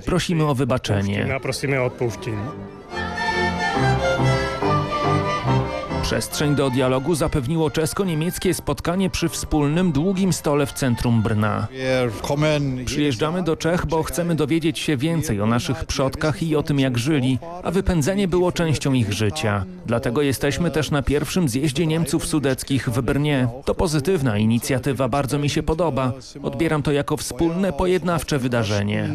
Prosimy o wybaczenie. Prosimy o odpuštění. Przestrzeń do dialogu zapewniło czesko-niemieckie spotkanie przy wspólnym, długim stole w centrum Brna. Przyjeżdżamy do Czech, bo chcemy dowiedzieć się więcej o naszych przodkach i o tym, jak żyli, a wypędzenie było częścią ich życia. Dlatego jesteśmy też na pierwszym zjeździe Niemców sudeckich w Brnie. To pozytywna inicjatywa, bardzo mi się podoba. Odbieram to jako wspólne, pojednawcze wydarzenie.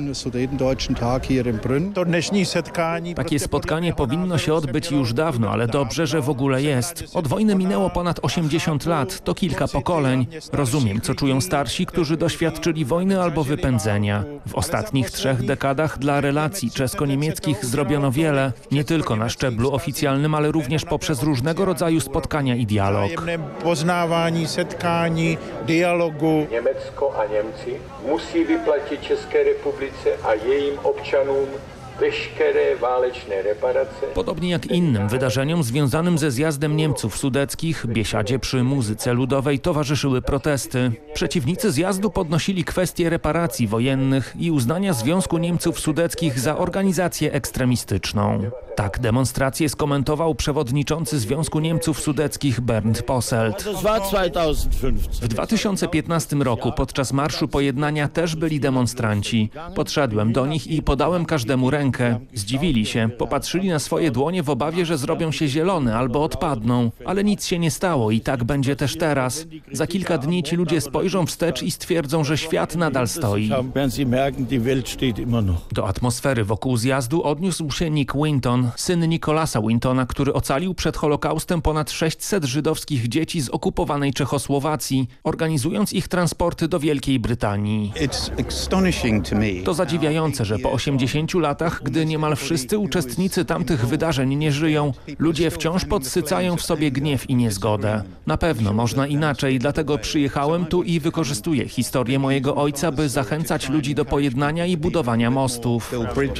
Takie spotkanie powinno się odbyć już dawno, ale dobrze, że w ogóle jest. Od wojny minęło ponad 80 lat, to kilka pokoleń. Rozumiem, co czują starsi, którzy doświadczyli wojny albo wypędzenia. W ostatnich 3 dekadach dla relacji czesko-niemieckich zrobiono wiele, nie tylko na szczeblu oficjalnym, ale również poprzez różnego rodzaju spotkania i dialog. Poznávání, setkání, dialogu. Německo a Němci musí vyplatit České republice a jejím občanům veškeré válečné reparace. Podobnie jak innym wydarzeniom związanym ze zjazdem Niemców sudeckich, biesiadzie przy muzyce ludowej towarzyszyły protesty. Przeciwnicy zjazdu podnosili kwestię reparacji wojennych i uznania Związku Niemców Sudeckich za organizację ekstremistyczną. Tak demonstrację skomentował przewodniczący Związku Niemców Sudeckich Bernd Posselt. W 2015 roku podczas Marszu Pojednania też byli demonstranci. Podszedłem do nich i podałem każdemu rękę. Zdziwili się, popatrzyli na swoje dłonie w obawie, że zrobią się zielone albo odpadną. Ale nic się nie stało i tak będzie też teraz. Za kilka dni ci ludzie spojrzą wstecz i stwierdzą, że świat nadal stoi. Do atmosfery wokół zjazdu odniósł się Nick Winton, syn Nicolasa Wintona, który ocalił przed Holokaustem ponad 600 żydowskich dzieci z okupowanej Czechosłowacji, organizując ich transporty do Wielkiej Brytanii. To zadziwiające, że po 80 latach, gdy niemal wszyscy uczestnicy tamtych wydarzeń nie żyją, ludzie wciąż podsycają w sobie gniew i niezgodę. Na pewno można inaczej, dlatego przyjechałem tu i wykorzystuję historię mojego ojca, by zachęcać ludzi do pojednania i budowania mostów.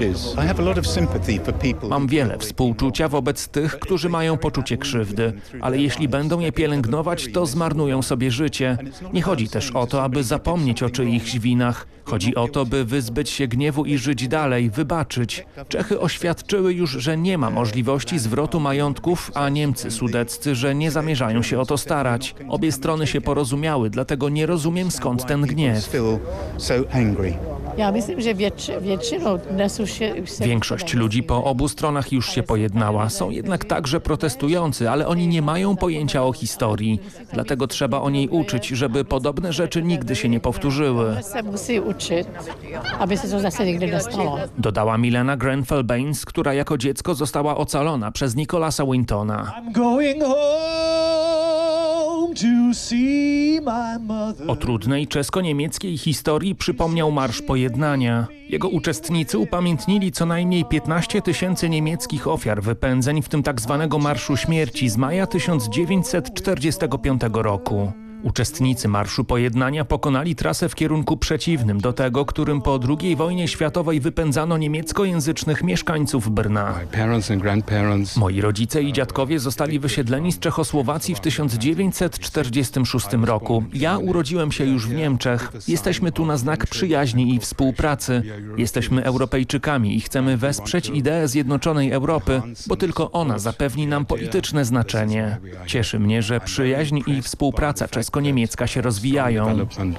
Mam wiele współczucia wobec tych, którzy mają poczucie krzywdy, ale jeśli będą je pielęgnować, to zmarnują sobie życie. Nie chodzi też o to, aby zapomnieć o czyichś winach. Chodzi o to, by wyzbyć się gniewu i żyć dalej, wybaczyć. Czechy oświadczyły już, że nie ma możliwości zwrotu majątków, a Niemcy sudeccy, że nie zamierzają się o to starać. Obie strony się porozumiały, dlatego nie rozumiem, skąd ten gniew. Ja myślę, że Większość ludzi po obu stronach już się pojednała. Są jednak także protestujący, ale oni nie mają pojęcia o historii. Dlatego trzeba o niej uczyć, żeby podobne rzeczy nigdy się nie powtórzyły. Aby się to zase nigdy nestalo. Dodała Milena Grenfell-Baines, która jako dziecko została ocalona przez Nicolasa Wintona. O trudnej czesko-niemieckiej historii przypomniał Marsz Pojednania. Jego uczestnicy upamiętnili co najmniej 15 000 niemieckich ofiar wypędzeń, w tym tzw. Marszu Śmierci z maja 1945 roku. Uczestnicy Marszu Pojednania pokonali trasę w kierunku przeciwnym do tego, którym po II wojnie światowej wypędzano niemieckojęzycznych mieszkańców Brna. Moi rodzice i dziadkowie zostali wysiedleni z Czechosłowacji w 1946 roku. Ja urodziłem się już w Niemczech. Jesteśmy tu na znak przyjaźni i współpracy. Jesteśmy Europejczykami i chcemy wesprzeć ideę zjednoczonej Europy, bo tylko ona zapewni nam polityczne znaczenie. Cieszy mnie, że przyjaźń i współpraca czesko-niemiecka się rozwijają.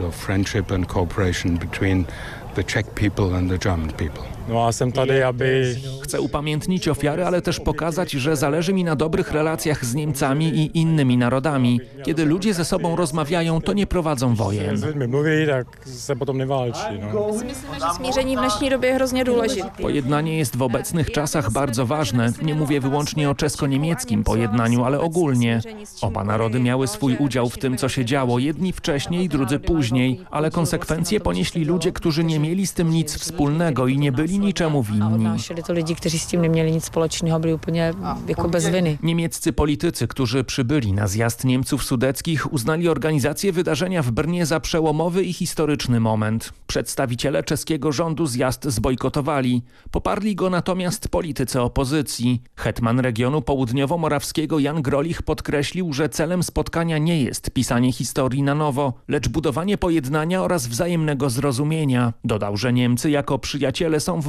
No a jsem tady, aby... Chcę upamiętnić ofiary, ale też pokazać, że zależy mi na dobrych relacjach z Niemcami i innymi narodami. Kiedy ludzie ze sobą rozmawiają, to nie prowadzą wojen. Z lidmi mluví, tak se potom neválčí. No. Myslíme, že smíření v dnešní době hrozně důležité. Pojednanie jest w obecnych czasach bardzo ważne. Nie mówię wyłącznie o czesko-niemieckim pojednaniu, ale ogólnie. Oba narody miały swój udział w tym, co się działo. Jedni wcześniej, drudzy później. Ale konsekwencje ponieśli ludzie, którzy nie mieli z tym nic wspólnego i nie byli niczemu winni. To ludzi, którzy z tym nie mieli nic wspólnego, byli zupełnie jako bez winy. Niemieccy politycy, którzy przybyli na zjazd Niemców sudeckich, uznali organizację wydarzenia w Brnie za przełomowy i historyczny moment. Przedstawiciele czeskiego rządu zjazd zbojkotowali. Poparli go natomiast politycy opozycji. Hetman regionu południowo-morawskiego Jan Grolich podkreślił, że celem spotkania nie jest pisanie historii na nowo, lecz budowanie pojednania oraz wzajemnego zrozumienia. Dodał, że Niemcy jako przyjaciele są